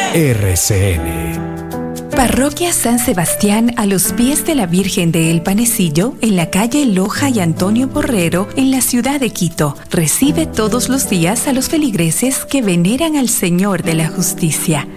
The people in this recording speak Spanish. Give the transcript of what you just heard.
RCN. Parroquia San Sebastián a los pies de la Virgen de El Panecillo, en la calle Loja y Antonio Borrero, en la ciudad de Quito. Recibe todos los días a los feligreses que veneran al Señor de la Justicia.